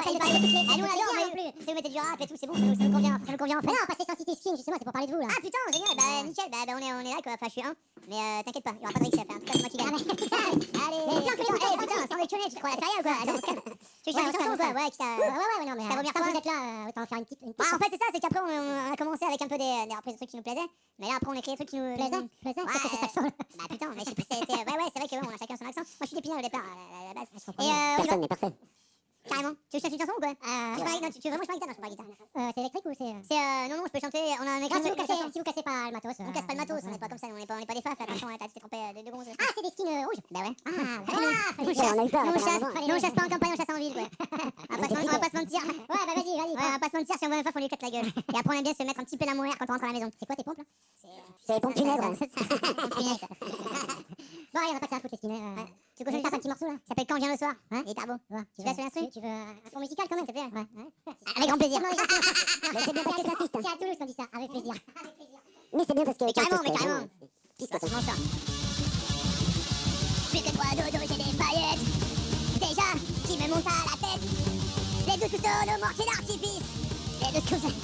nous on adore non plus. Si vous mettez du rap et tout, c'est bon, ça nous convient. Ça nous convient en fait. Non, passer City Skin, justement, c'est pour parler de vous là. Ah putain, génial, bah nickel, bah on est là quoi. Enfin, je suis un. Mais t'inquiète pas, il y aura pas de Rick Chef, hein. En tout cas, c'est moi qui gagne. Allez, putain, sans déconner, tu te crois la carrière ou quoi? Attends, tu cherches une chanson quoi? Ouais, ouais, non, mais quand vous êtes là, autant faire une petite. En fait, c'est ça, c'est qu'après, on a commencé avec un peu des trucs qui nous plaisaient. Mais là, après, on a créé des trucs qui nous plaisaient. Qu'est-ce que c'est cet accent? Bah putain, mais c'est ouais, c'est vrai que on a chacun son accent. Moi, je suis d'Épinal au départ, à la base. Et Personne n'est parfait. carrément. Tu veux que je chante une chanson ou quoi? Tu veux vraiment que je parle guitare? Non, je parle guitare. C'est électrique ou c'est. Non, je peux chanter. On a un écrit. Si vous cassez pas le matos. On casse pas le matos, on est pas comme ça, on est pas des fafs. Attention, t'as trompé de gonzes. Ah, c'est des skins rouges. Bah ouais. On chasse pas en campagne, on chasse en ville, quoi. On va pas se mentir. Ouais, bah vas-y. On va pas se mentir, si on voit une faf, on lui éclate la gueule. Et après, on aime bien se mettre un petit peu d'amour quand on rentre à la maison. C'est quoi tes pompes là? C'est les pompes funèbres. Bon, allez, on va pas te faire foutre les skins. Tu veux que je fasse un petit morceau là? Ça s'appelle Quand vient le soir. Il est hyper beau. Tu veux l'instru? Tu veux un son musical quand même, s'il te plaît? Ouais. Avec grand plaisir. C'est bien parce que t'insistes. C'est à Toulouse qu'on dit ça, avec plaisir. Mais c'est bien parce que. Mais carrément. Puisque Franchement ça. Plus que 3 dodo, j'ai des paillettes. Déjà, qui me montent à la tête. Les douze couteaux de mortier d'artifice. Les douze couteaux.